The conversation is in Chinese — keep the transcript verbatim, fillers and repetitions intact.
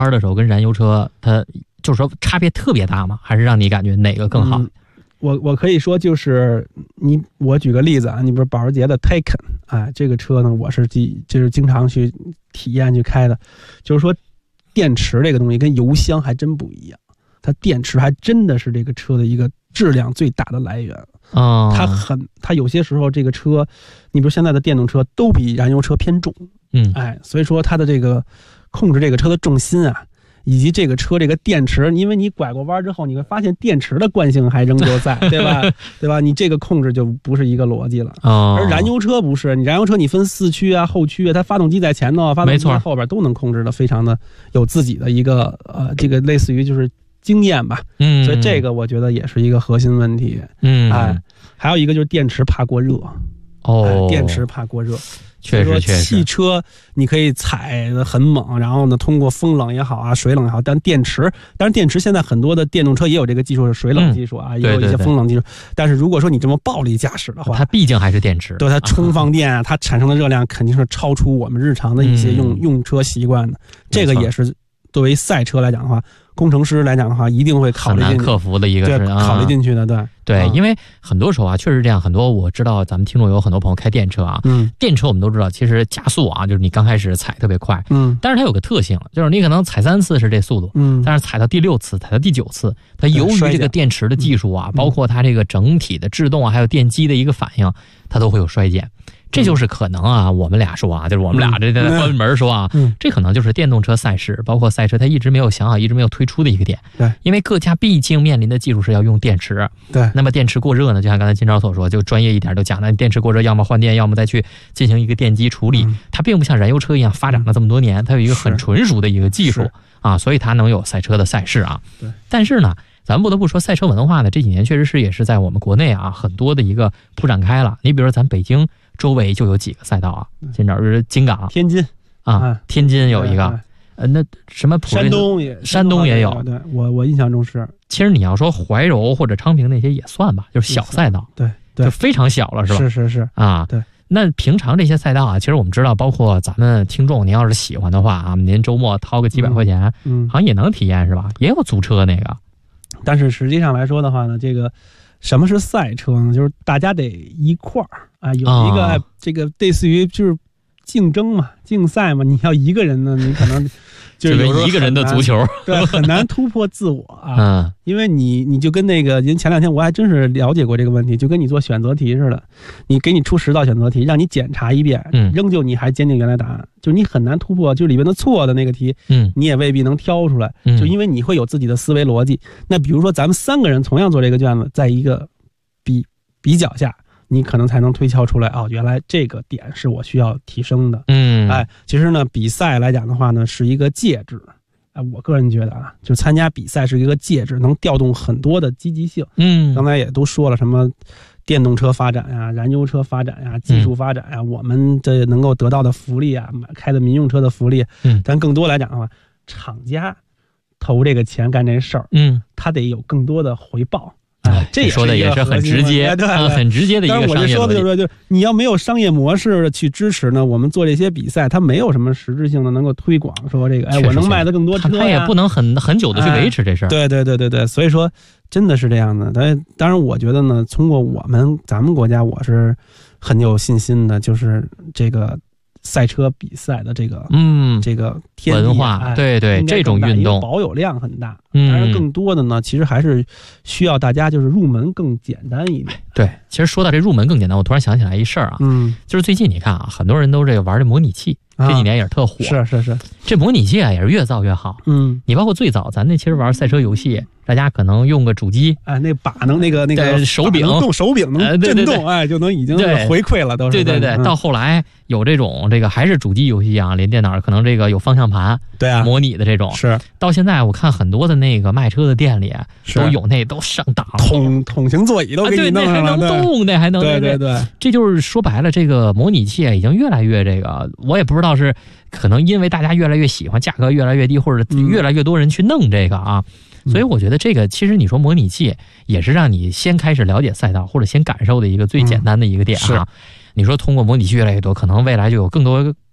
的时候跟燃油车它就是说差别特别大吗？还是让你感觉哪个更好？嗯、 我我可以说就是你，我举个例子啊，你比如保时捷的 Taycan， 哎，这个车呢，我是就是经常去体验去开的，就是说电池这个东西跟油箱还真不一样，它电池还真的是这个车的一个质量最大的来源。 哦， 它很，它有些时候这个车，你比如现在的电动车都比燃油车偏重， 嗯， 哎，所以说它的这个控制这个车的重心啊，以及这个车这个电池，因为你拐过弯之后，你会发现电池的惯性还仍旧在，对吧？对吧？你这个控制就不是一个逻辑了。 哦， 而燃油车不是，你燃油车你分四驱啊、后驱啊，它发动机在前头，发动机在后边都能控制的非常的有自己的一个呃，这个类似于就是经验吧。 嗯， 所以这个我觉得也是一个核心问题。 嗯， 哎，还有一个就是电池怕过热。 哦， 哎、电池怕过热。 确实确实， 汽车你可以踩得很猛，然后呢，通过风冷也好啊，水冷也好，但电池，当然电池现在很多的电动车也有这个技术，是水冷技术啊， 嗯、 也有一些风冷技术。但是如果说你这么暴力驾驶的话， 它毕竟还是电池， 对它充放电啊，它产生的热量肯定是超出我们日常的一些用、嗯、用车习惯的。这个也是作为赛车来讲的话，工程师来讲的话，一定会考虑进去， 很难克服的一个对，考虑进去的，对对、 嗯， 因为很多时候啊，确实这样。很多我知道咱们听众有很多朋友开电车啊， 嗯， 电车我们都知道，其实加速啊，就是你刚开始踩特别快， 嗯， 但是它有个特性，就是你可能踩三次是这速度， 嗯， 但是踩到第六次、踩到第九次，它由于这个电池的技术啊， 嗯、 包括它这个整体的制动啊，还有电机的一个反应，它都会有衰减。这就是可能啊，我们俩说啊，就是我们俩这在关门说啊、 嗯， 这可能就是电动车赛事，包括赛车，它一直没有想好，一直没有推出的一个点。 对， 因为各家毕竟面临的技术是要用电池。 对， 那么电池过热呢，就像刚才金超所说，就专业一点都讲了，电池过热，要么换电，要么再去进行一个电机处理。嗯、它并不像燃油车一样发展了这么多年，它有一个很纯熟的一个技术啊，所以它能有赛车的赛事啊。 对， 但是呢，咱们不得不说，赛车文化呢这几年确实是也是在我们国内啊很多的一个铺展开了。你比如说咱北京周围就有几个赛道啊，现在是金港、 天津啊，天津有一个，呃，那什么山东也山东也有， 对我我印象中是。 其实你要说怀柔或者昌平那些也算吧，就是小赛道， 对对， 就非常小了，是吧？ 是是是啊， 对。 那平常这些赛道啊，其实我们知道，包括咱们听众，您要是喜欢的话啊，您周末掏个几百块钱， 嗯， 好像也能体验是吧？也有租车那个， 但是实际上来说的话呢，这个什么是赛车呢？就是大家得一块儿啊，有一个、哦、这个类似于就是竞争嘛、竞赛嘛。你要一个人呢，你可能就是一个人的足球， 对，很难突破自我啊。 嗯， 因为你你就跟那个，因为前两天我还真是了解过这个问题，就跟你做选择题似的，你给你出十道选择题，让你检查一遍， 嗯， 仍旧你还坚定原来答案，就是你很难突破，就里边的错的那个题， 嗯， 你也未必能挑出来， 嗯， 就因为你会有自己的思维逻辑。那比如说咱们三个人同样做这个卷子，在一个比比较下，你可能才能推敲出来哦，原来这个点是我需要提升的。 嗯， 哎，其实呢，比赛来讲的话呢，是一个介质。哎，我个人觉得啊，就参加比赛是一个介质，能调动很多的积极性。 嗯， 刚才也都说了，什么电动车发展呀、燃油车发展呀、技术发展呀，嗯、我们这能够得到的福利啊，买开的民用车的福利。 嗯， 但更多来讲的话，厂家投这个钱干这事儿， 嗯， 他得有更多的回报。 哎，这说的也是很直接， 对， 嗯、很直接的一个商业逻辑。 但是我就说的就是说，就你要没有商业模式去支持呢，我们做这些比赛，它没有什么实质性的能够推广说这个，哎，我能卖的更多车、啊， 它也不能很很久的去维持这事儿、 哎。对对对对对，所以说真的是这样的。但当然，我觉得呢，通过我们咱们国家，我是很有信心的，就是这个赛车比赛的这个嗯这个天地文化， 哎、 对对，这种运动保有量很大。 嗯， 当然更多的呢，其实还是需要大家就是入门更简单一点。 对，其实说到这入门更简单，我突然想起来一事儿啊， 嗯， 就是最近你看啊，很多人都这个玩这模拟器， 啊、 这几年也是特火。 是是是， 这模拟器啊也是越造越好。 嗯， 你包括最早咱那其实玩赛车游戏，大家可能用个主机， 哎，那把能那个那个手柄动手柄能震动， 呃、对对对哎，就能已经回馈了，都是。 对对对， 嗯、 到后来有这种这个还是主机游戏啊，连电脑可能这个有方向盘， 对啊， 模拟的这种。 是。 到现在我看很多的那个卖车的店里都有那都上档筒筒形座椅都给你弄上了， 啊、对，那还能动，那还能对对对， 这就是说白了，这个模拟器已经越来越这个，我也不知道是可能因为大家越来越喜欢，价格越来越低，或者越来越多人去弄这个啊。 嗯、 所以我觉得这个其实你说模拟器也是让你先开始了解赛道或者先感受的一个最简单的一个点啊。 嗯、 你说通过模拟器越来越多，可能未来就有更多